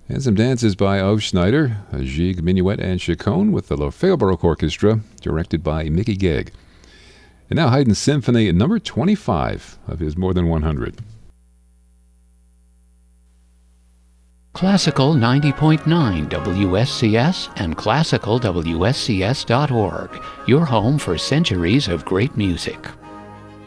And some dances by Ove Schneider, a Gigue, Minuet, and Chaconne with the L'Orfeo Baroque Orchestra, directed by Mickey Gegg. And now Haydn's Symphony number 25 of his more than 100. Classical 90.9 WSCS and classicalwscs.org, your home for centuries of great music.